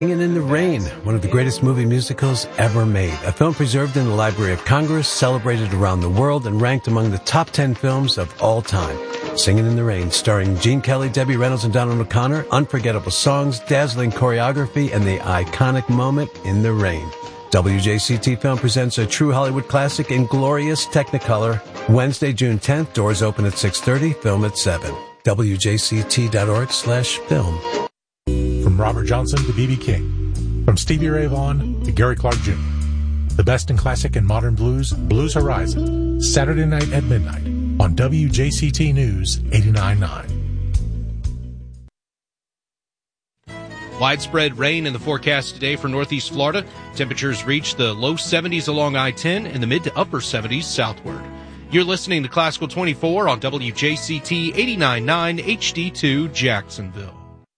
Singing in the Rain, one of the greatest movie musicals ever made. A film preserved in the Library of Congress, celebrated around the world, and ranked among the top 10 films of all time. Singing in the Rain, starring Gene Kelly, Debbie Reynolds, and Donald O'Connor. Unforgettable songs, dazzling choreography, and the iconic moment in the rain. WJCT Film presents a true Hollywood classic in glorious Technicolor. Wednesday, June 10th. Doors open at 6:30. Film at 7. WJCT.org/film. From Robert Johnson to B.B. King. From Stevie Ray Vaughan to Gary Clark Jr. The best in classic and modern blues, Blues Horizon. Saturday night at midnight on WJCT News 89.9. Widespread rain in the forecast today for northeast Florida. Temperatures reach the low 70s along I-10 and the mid to upper 70s southward. You're listening to Classical 24 on WJCT 89.9 HD2 Jacksonville.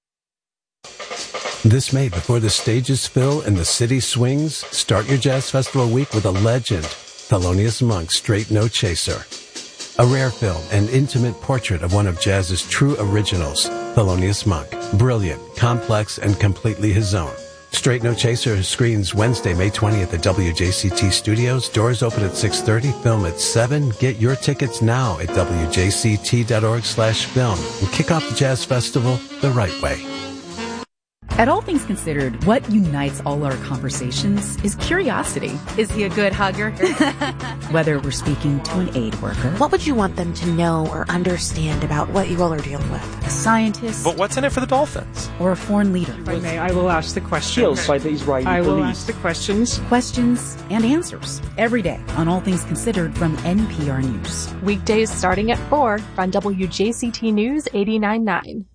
This May, before the stages fill and the city swings, start your Jazz Festival week with a legend, Thelonious Monk's Straight No Chaser. A rare film, an intimate portrait of one of jazz's true originals, Thelonious Monk. Brilliant, complex, and completely his own. Straight No Chaser screens Wednesday, May 20th at WJCT Studios. Doors open at 6:30. Film at 7. Get your tickets now at WJCT.org/film and kick off the Jazz Festival the right way. At All Things Considered, what unites all our conversations is curiosity. Is he a good hugger? Whether we're speaking to an aid worker, what would you want them to know or understand about what you all are dealing with? a scientist, But what's in it for the Dolphins? or a foreign leader. If I may, I will ask the questions. Killed by the Israeli I will police. ask the questions. Questions and answers every day on All Things Considered from NPR News. Weekdays starting at 4 on WJCT News 89.9.